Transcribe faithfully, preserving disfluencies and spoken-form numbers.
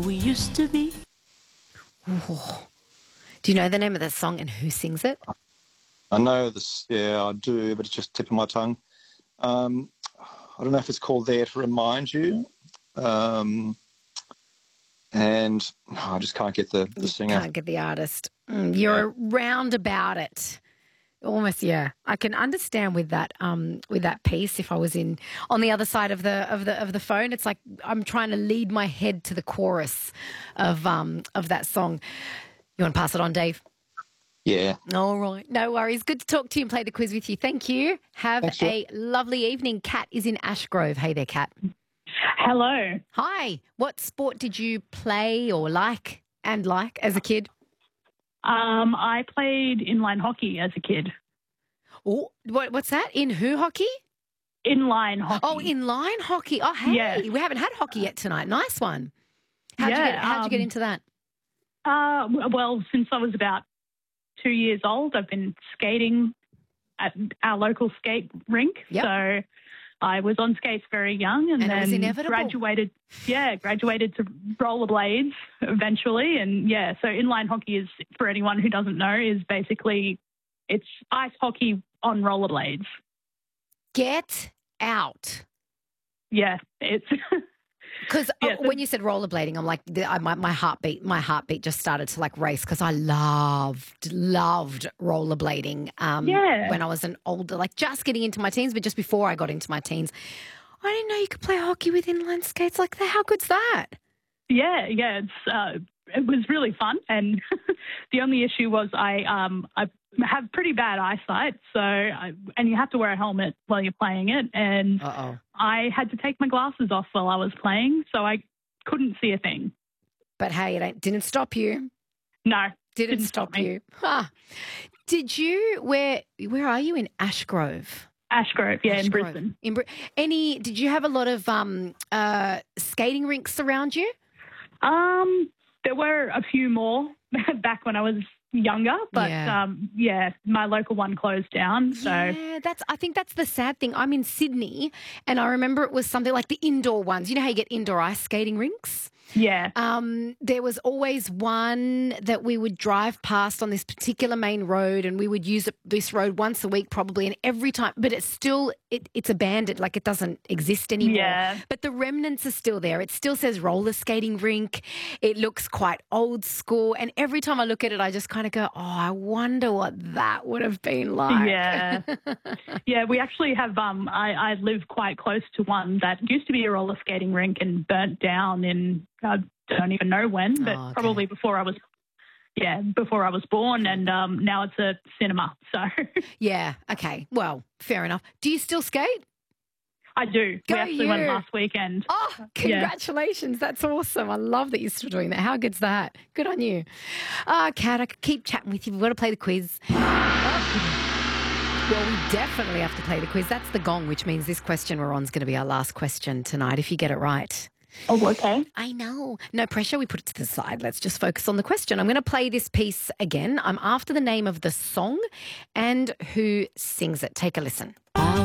we used to be. Ooh. Do you know the name of the song and who sings it? I know this, yeah, I do, but it's just tipping my tongue. Um, I don't know if it's called There to Remind You. Um, and oh, I just can't get the, the You singer. can't get the artist. Mm, you're round about it. Almost, yeah. I can understand with that um, with that piece. If I was in on the other side of the of the of the phone, it's like I'm trying to lead my head to the chorus of um, of that song. You want to pass it on, Dave? Yeah. All right. No worries. Good to talk to you and play the quiz with you. Thank you. Have Thanks, a lovely evening. Kat is in Ashgrove. Hey there, Kat. Hello. Hi. What sport did you play or like and like as a kid? Um, I played inline hockey as a kid. Oh, what, what's that? In who hockey? Inline hockey. Oh, inline hockey. Oh, hey, Yeah. we haven't had hockey yet tonight. Nice one. How'd, you, Yeah, get, how'd you get um, into that? Uh, well, since I was about two years old, I've been skating at our local skate rink. Yep. So I was on skates very young, and, And it then was inevitable. graduated. Yeah, graduated to rollerblades eventually, and yeah. So inline hockey is, for anyone who doesn't know, is basically it's ice hockey on rollerblades. Get out. Yeah, it's Because Yeah, so- when you said rollerblading, I'm like, the, I, my, my heartbeat, my heartbeat just started to like race because I loved, loved rollerblading. Um, Yeah. When I was an older, like just getting into my teens, but just before I got into my teens, I didn't know you could play hockey with inline skates like that. How good's that? yeah, yeah. It's uh, it was really fun, and the only issue was I um I have pretty bad eyesight, so I, and you have to wear a helmet while you're playing it, and Uh oh. I had to take my glasses off while I was playing, so I couldn't see a thing. But hey, it ain't, didn't stop you. No, Didn't, Didn't stop, stop me. you. Huh. Did you? Where? Where are you in Ashgrove? Ashgrove, yeah, in Ashgrove. Brisbane. In Br- any? Did you have a lot of um uh skating rinks around you? Um, there were a few more back when I was younger, but Yeah. um, yeah, my local one closed down. So Yeah, that's. I think that's the sad thing. I'm in Sydney, and I remember it was something like the indoor ones. You know how you get indoor ice skating rinks? yeah, Um, there was always one that we would drive past on this particular main road, and we would use it- this road once a week probably, and every time, but it's still, it, it's abandoned, like it doesn't exist anymore. Yeah. But the remnants are still there. It still says roller skating rink. It looks quite old school, and every time I look at it, I just kind of go, oh, I wonder what that would have been like. Yeah. Yeah, we actually have, um, I, I live quite close to one that used to be a roller skating rink and burnt down in, I don't even know when, but Oh, okay. probably before I was, yeah, before I was born. And um, now it's a cinema. So Yeah, okay. Well, fair enough. Do you still skate? I do. Go we actually went you. last weekend. Oh, congratulations. That's awesome. I love that you're still doing that. How good's that? Good on you. Oh, Kat, I could keep chatting with you. We've got to play the quiz. Well, we definitely have to play the quiz. That's the gong, which means this question we're on is going to be our last question tonight, if you get it right. Oh, okay. I know. No pressure. We put it to the side. Let's just focus on the question. I'm going to play this piece again. I'm after the name of the song and who sings it. Take a listen. I